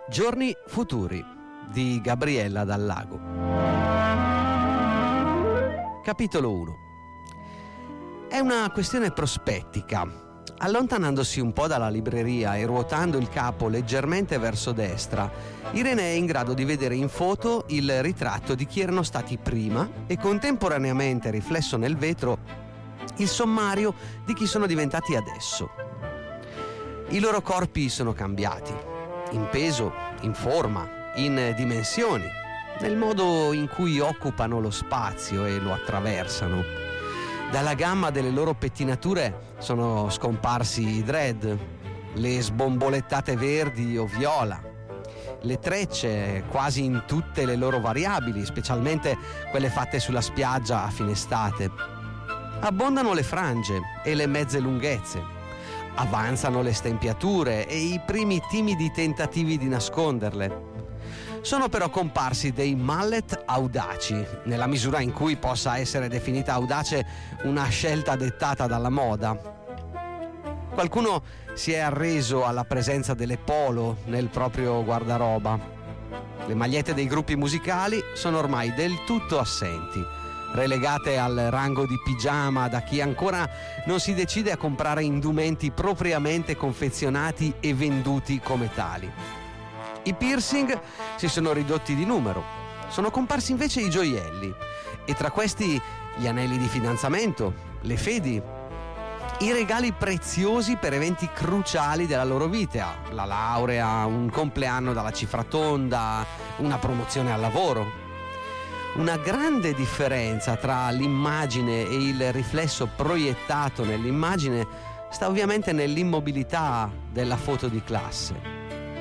Giorni futuri di Gabriella Dal Lago. Capitolo 1. È una questione prospettica. Allontanandosi un po' dalla libreria e ruotando il capo leggermente verso destra, Irene è in grado di vedere in foto il ritratto di chi erano stati prima e contemporaneamente riflesso nel vetro il sommario di chi sono diventati adesso. I loro corpi sono cambiati, in peso, in forma, in dimensioni, nel modo in cui occupano lo spazio e lo attraversano. Dalla gamma delle loro pettinature sono scomparsi i dread, le sbombolettate verdi o viola, le trecce quasi in tutte le loro variabili, specialmente quelle fatte sulla spiaggia a fine estate. Abbondano le frange e le mezze lunghezze, avanzano le stempiature e i primi timidi tentativi di nasconderle. Sono però comparsi dei mullet audaci, nella misura in cui possa essere definita audace una scelta dettata dalla moda. Qualcuno si è arreso alla presenza delle polo nel proprio guardaroba. Le magliette dei gruppi musicali sono ormai del tutto assenti, relegate al rango di pigiama da chi ancora non si decide a comprare indumenti propriamente confezionati e venduti come tali. I piercing si sono ridotti di numero, sono comparsi invece i gioielli, e tra questi gli anelli di fidanzamento, le fedi, i regali preziosi per eventi cruciali della loro vita, la laurea, un compleanno dalla cifra tonda, una promozione al lavoro. Una grande differenza tra l'immagine e il riflesso proiettato nell'immagine sta ovviamente nell'immobilità della foto di classe.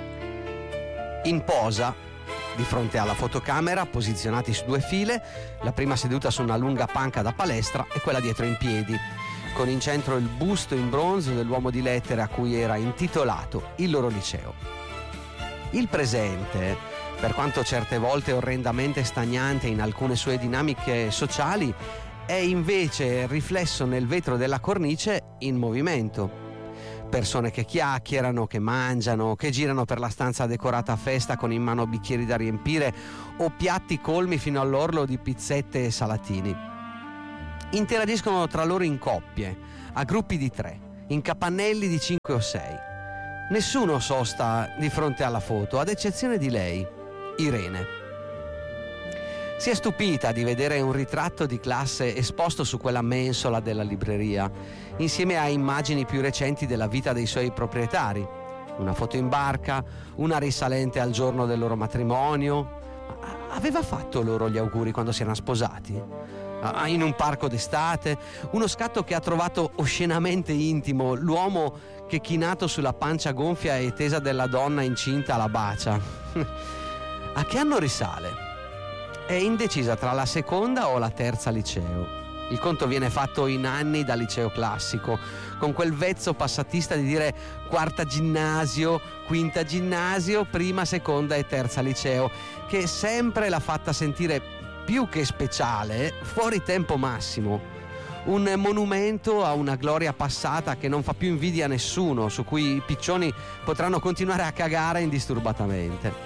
In posa, di fronte alla fotocamera, posizionati su due file, la prima seduta su una lunga panca da palestra e quella dietro in piedi, con in centro il busto in bronzo dell'uomo di lettere a cui era intitolato il loro liceo. Il presente, per quanto certe volte orrendamente stagnante in alcune sue dinamiche sociali, è invece riflesso nel vetro della cornice in movimento. Persone che chiacchierano, che mangiano, che girano per la stanza decorata a festa con in mano bicchieri da riempire o piatti colmi fino all'orlo di pizzette e salatini. Interagiscono tra loro in coppie, a gruppi di 3, in capannelli di 5 o 6. Nessuno sosta di fronte alla foto, ad eccezione di lei, Irene. Si è stupita di vedere un ritratto di classe esposto su quella mensola della libreria, insieme a immagini più recenti della vita dei suoi proprietari. Una foto in barca, una risalente al giorno del loro matrimonio. Aveva fatto loro gli auguri quando si erano sposati? In un parco d'estate, uno scatto che ha trovato oscenamente intimo l'uomo che, chinato sulla pancia gonfia e tesa della donna incinta, la bacia. A che anno risale? È indecisa tra la seconda o la terza liceo. Il conto viene fatto in anni da liceo classico, con quel vezzo passatista di dire quarta ginnasio, quinta ginnasio, prima, seconda e terza liceo, che sempre l'ha fatta sentire più che speciale, fuori tempo massimo. Un monumento a una gloria passata che non fa più invidia a nessuno, su cui i piccioni potranno continuare a cagare indisturbatamente.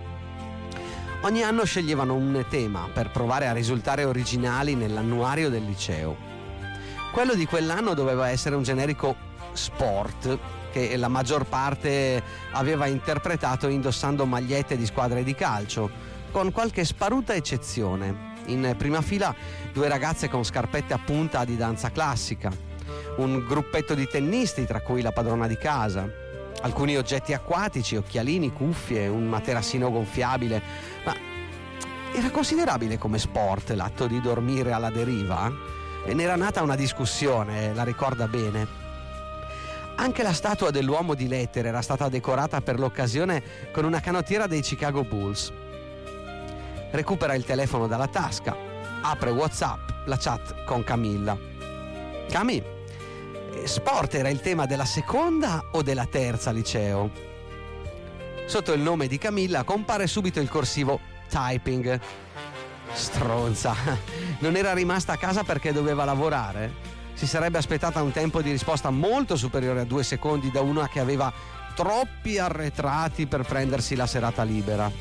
Ogni anno sceglievano un tema per provare a risultare originali nell'annuario del liceo. Quello di quell'anno doveva essere un generico sport che la maggior parte aveva interpretato indossando magliette di squadre di calcio, con qualche sparuta eccezione. In prima fila 2 ragazze con scarpette a punta di danza classica, un gruppetto di tennisti tra cui la padrona di casa, alcuni oggetti acquatici, occhialini, cuffie, un materassino gonfiabile. Ma era considerabile come sport l'atto di dormire alla deriva? E n'era nata una discussione, la ricorda bene. Anche la statua dell'uomo di lettere era stata decorata per l'occasione con una canottiera dei Chicago Bulls. Recupera il telefono dalla tasca, apre WhatsApp, la chat con Camilla. Cami, sport era il tema della seconda o della terza liceo? Sotto il nome di Camilla compare subito il corsivo typing. Stronza, non era rimasta a casa perché doveva lavorare? Si sarebbe aspettata un tempo di risposta molto superiore a 2 secondi da una che aveva troppi arretrati per prendersi la serata libera.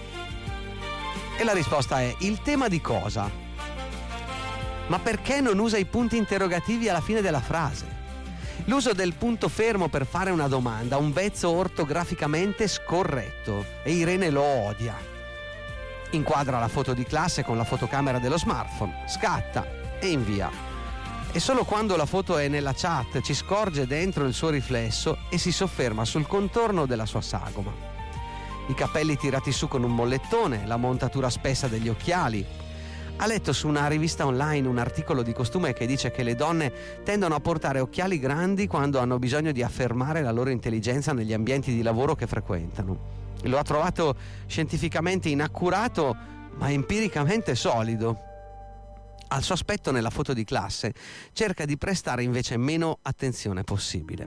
E la risposta è: il tema di cosa? Ma perché non usa i punti interrogativi alla fine della frase? L'uso del punto fermo per fare una domanda, un vezzo ortograficamente scorretto, e Irene lo odia. Inquadra la foto di classe con la fotocamera dello smartphone, scatta e invia. E solo quando la foto è nella chat ci scorge dentro il suo riflesso e si sofferma sul contorno della sua sagoma. I capelli tirati su con un mollettone, la montatura spessa degli occhiali. Ha letto su una rivista online un articolo di costume che dice che le donne tendono a portare occhiali grandi quando hanno bisogno di affermare la loro intelligenza negli ambienti di lavoro che frequentano. Lo ha trovato scientificamente inaccurato, ma empiricamente solido. Al suo aspetto nella foto di classe cerca di prestare invece meno attenzione possibile.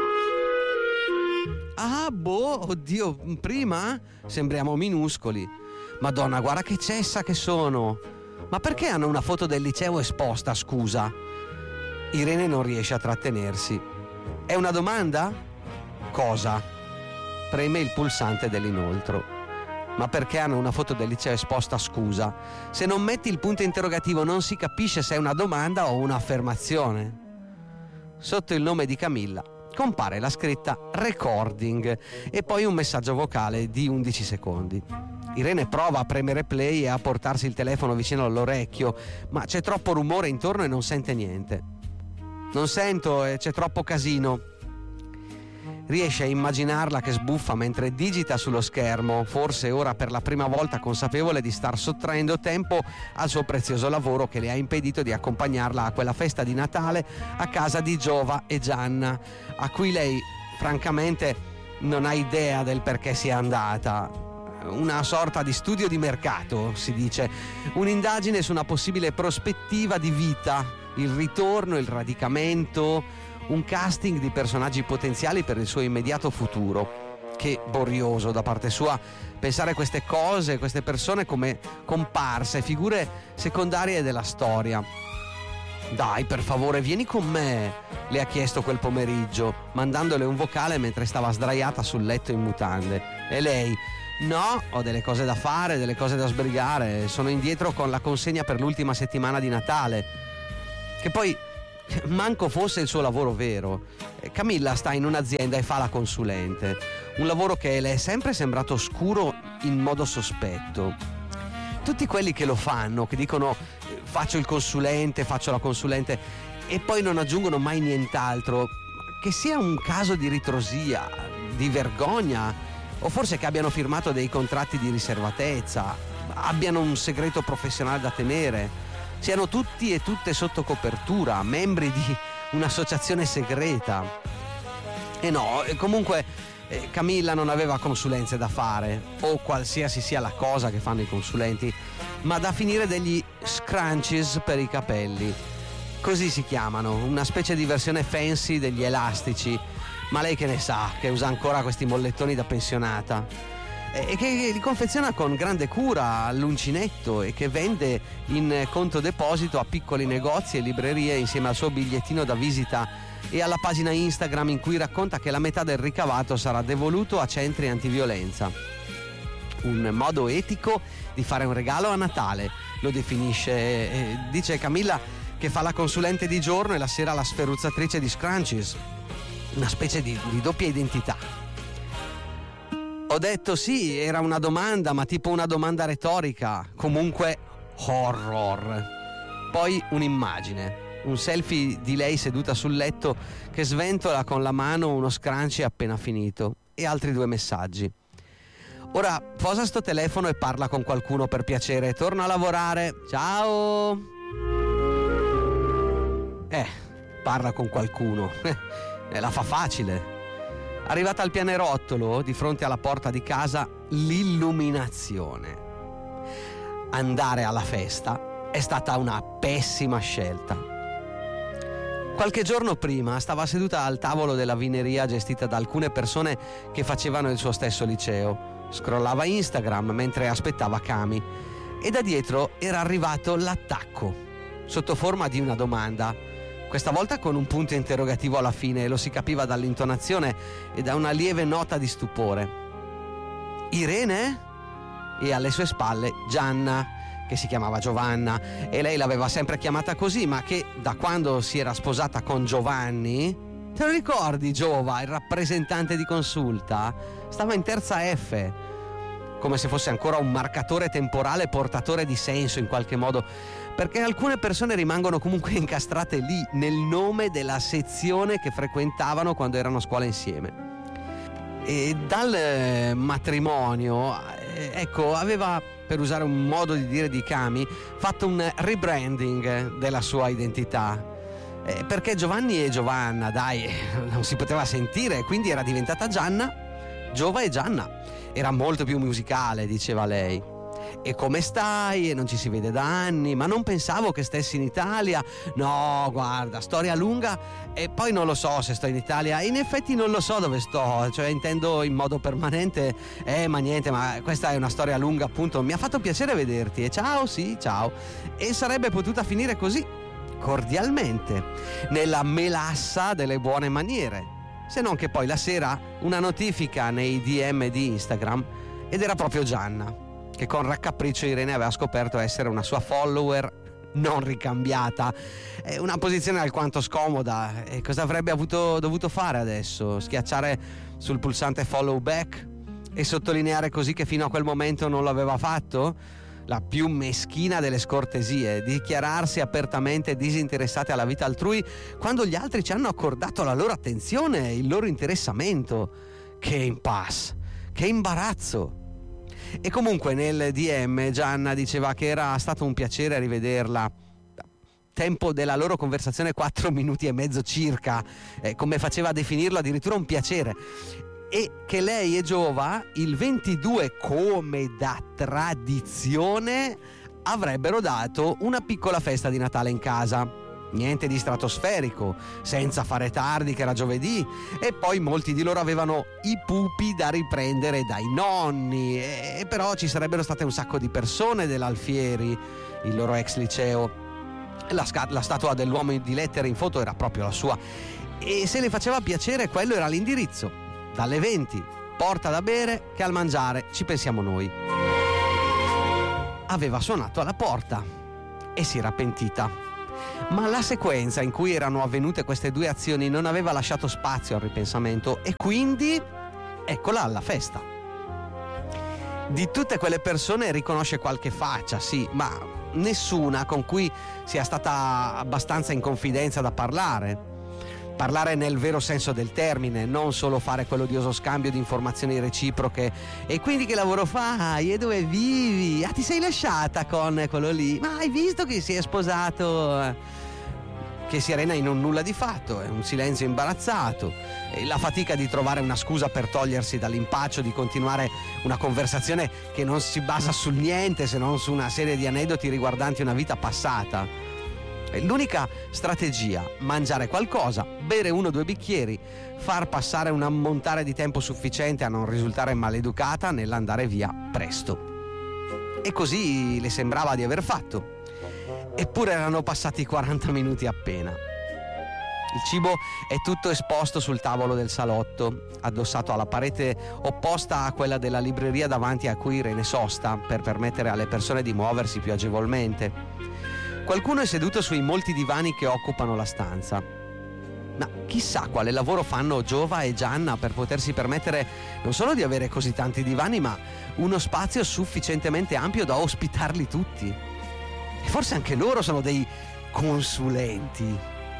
Ah, oddio, prima sembriamo minuscoli. Madonna, guarda che cessa che sono. Ma perché hanno una foto del liceo esposta, scusa? Irene non riesce a trattenersi. È una domanda? Cosa? Preme il pulsante dell'inoltro. Ma perché hanno una foto del liceo esposta, scusa? Se non metti il punto interrogativo non si capisce se è una domanda o un'affermazione. Sotto il nome di Camilla compare la scritta recording e poi un messaggio vocale di 11 secondi. Irene prova a premere play e a portarsi il telefono vicino all'orecchio, ma c'è troppo rumore intorno e non sente niente. Non sento e c'è troppo casino. Riesce a immaginarla che sbuffa mentre digita sullo schermo, forse ora per la prima volta consapevole di star sottraendo tempo al suo prezioso lavoro che le ha impedito di accompagnarla a quella festa di Natale a casa di Giova e Gianna, a cui lei francamente non ha idea del perché sia andata. Una sorta di studio di mercato, si dice, un'indagine su una possibile prospettiva di vita, il ritorno, il radicamento, un casting di personaggi potenziali per il suo immediato futuro. Che borioso da parte sua pensare queste cose, queste persone come comparse, figure secondarie della storia. Dai, per favore, vieni con me, le ha chiesto quel pomeriggio, mandandole un vocale mentre stava sdraiata sul letto in mutande. E lei: no, ho delle cose da fare, delle cose da sbrigare, sono indietro con la consegna per l'ultima settimana di Natale. Che poi manco fosse il suo lavoro vero. Camilla sta in un'azienda e fa la consulente, un lavoro che le è sempre sembrato oscuro in modo sospetto. Tutti quelli che lo fanno, che dicono faccio il consulente, faccio la consulente e poi non aggiungono mai nient'altro, che sia un caso di ritrosia, di vergogna, o forse che abbiano firmato dei contratti di riservatezza, abbiano un segreto professionale da tenere, siano tutti e tutte sotto copertura, membri di un'associazione segreta. E no, comunque Camilla non aveva consulenze da fare, o qualsiasi sia la cosa che fanno i consulenti, ma da finire degli scrunchies per i capelli. Così si chiamano, una specie di versione fancy degli elastici, ma lei che ne sa, che usa ancora questi mollettoni da pensionata e che li confeziona con grande cura all'uncinetto e che vende in conto deposito a piccoli negozi e librerie insieme al suo bigliettino da visita e alla pagina Instagram in cui racconta che la metà del ricavato sarà devoluto a centri antiviolenza. Un modo etico di fare un regalo a Natale, lo definisce, dice Camilla che fa la consulente di giorno e la sera la sferruzzatrice di scrunchies, una specie di doppia identità. Ho detto sì, era una domanda, ma tipo una domanda retorica, comunque horror. Poi un'immagine, un selfie di lei seduta sul letto che sventola con la mano uno scrunchie appena finito e altri 2 messaggi. Ora posa sto telefono e parla con qualcuno per piacere, torno a lavorare, ciao! Parla con qualcuno, la fa facile. Arrivata al pianerottolo, di fronte alla porta di casa, l'illuminazione. Andare alla festa è stata una pessima scelta. Qualche giorno prima stava seduta al tavolo della vineria gestita da alcune persone che facevano il suo stesso liceo. Scrollava Instagram mentre aspettava Cami e da dietro era arrivato l'attacco, sotto forma di una domanda. questa volta con un punto interrogativo alla fine, e lo si capiva dall'intonazione e da una lieve nota di stupore. Irene? E alle sue spalle Gianna, che si chiamava Giovanna, e lei l'aveva sempre chiamata così, ma che da quando si era sposata con Giovanni, te lo ricordi Giova, il rappresentante di consulta? Stava in terza F, come se fosse ancora un marcatore temporale portatore di senso in qualche modo, perché alcune persone rimangono comunque incastrate lì, nel nome della sezione che frequentavano quando erano a scuola insieme. E dal matrimonio, ecco, aveva, per usare un modo di dire di Cami, fatto un rebranding della sua identità, perché Giovanni e Giovanna, dai, non si poteva sentire, quindi era diventata Gianna, Giova e Gianna. Era molto più musicale, diceva lei. E come stai? E non ci si vede da anni, ma non pensavo che stessi in Italia. No, guarda, storia lunga, e poi non lo so se sto in Italia. In effetti non lo so dove sto, cioè intendo in modo permanente. Ma niente, ma questa è una storia lunga, appunto. Mi ha fatto piacere vederti, e ciao, sì, ciao. E sarebbe potuta finire così, cordialmente, nella melassa delle buone maniere, se non che poi la sera una notifica nei DM di Instagram, ed era proprio Gianna, che con raccapriccio Irene aveva scoperto essere una sua follower non ricambiata. È una posizione alquanto scomoda, e cosa avrebbe dovuto fare adesso? Schiacciare sul pulsante follow back e sottolineare così che fino a quel momento non lo aveva fatto? La più meschina delle scortesie, dichiararsi apertamente disinteressati alla vita altrui quando gli altri ci hanno accordato la loro attenzione e il loro interessamento. Che impasse, che imbarazzo. E comunque nel DM Gianna diceva che era stato un piacere rivederla. Tempo della loro conversazione 4 minuti e mezzo circa, come faceva a definirlo addirittura un piacere, e che lei e Giova il 22, come da tradizione, avrebbero dato una piccola festa di Natale in casa. Niente di stratosferico, senza fare tardi che era giovedì, e poi molti di loro avevano i pupi da riprendere dai nonni, e però ci sarebbero state un sacco di persone dell'Alfieri, il loro ex liceo. La statua dell'uomo di lettere in foto era proprio la sua, e se le faceva piacere quello era l'indirizzo: dalle 20 porta da bere, che al mangiare ci pensiamo noi. Aveva suonato alla porta e si era pentita. Ma la sequenza in cui erano avvenute queste due azioni non aveva lasciato spazio al ripensamento, e quindi eccola alla festa. Di tutte quelle persone riconosce qualche faccia, sì, ma nessuna con cui sia stata abbastanza in confidenza da parlare nel vero senso del termine, non solo fare quell'odioso scambio di informazioni reciproche. E quindi che lavoro fai? E dove vivi? Ah, ti sei lasciata con quello lì? Ma hai visto che si è sposato? Che si arena in un nulla di fatto, è un silenzio imbarazzato, e la fatica di trovare una scusa per togliersi dall'impaccio di continuare una conversazione che non si basa sul niente se non su una serie di aneddoti riguardanti una vita passata. L'unica strategia: mangiare qualcosa, bere 1 o 2 bicchieri, far passare un ammontare di tempo sufficiente a non risultare maleducata nell'andare via presto. E così le sembrava di aver fatto. Eppure erano passati 40 minuti appena. Il cibo è tutto esposto sul tavolo del salotto, addossato alla parete opposta a quella della libreria davanti a cui Irene sosta, per permettere alle persone di muoversi più agevolmente. Qualcuno è seduto sui molti divani che occupano la stanza. Ma chissà quale lavoro fanno Giova e Gianna per potersi permettere non solo di avere così tanti divani, ma uno spazio sufficientemente ampio da ospitarli tutti. E forse anche loro sono dei consulenti.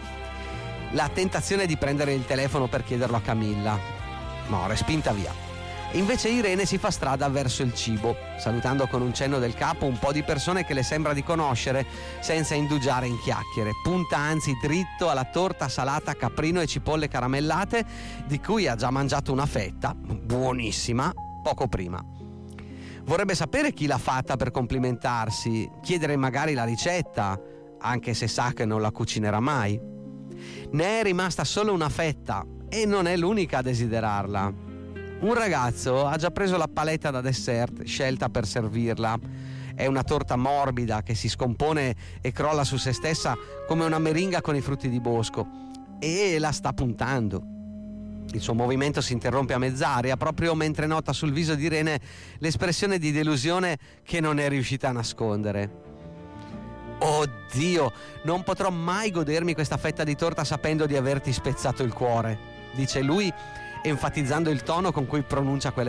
La tentazione di prendere il telefono per chiederlo a Camilla, no, respinta via. Invece Irene si fa strada verso il cibo, salutando con un cenno del capo un po' di persone che le sembra di conoscere, senza indugiare in chiacchiere. Punta anzi dritto alla torta salata caprino e cipolle caramellate, di cui ha già mangiato una fetta, buonissima, poco prima. Vorrebbe sapere chi l'ha fatta per complimentarsi, chiedere magari la ricetta, anche se sa che non la cucinerà mai. Ne è rimasta solo una fetta, e non è l'unica a desiderarla. Un ragazzo ha già preso la paletta da dessert scelta per servirla. È una torta morbida che si scompone e crolla su se stessa come una meringa con i frutti di bosco, e la sta puntando. Il suo movimento si interrompe a mezz'aria proprio mentre nota sul viso di Irene l'espressione di delusione che non è riuscita a nascondere. Oddio, non potrò mai godermi questa fetta di torta sapendo di averti spezzato il cuore, dice lui, enfatizzando il tono con cui pronuncia quelle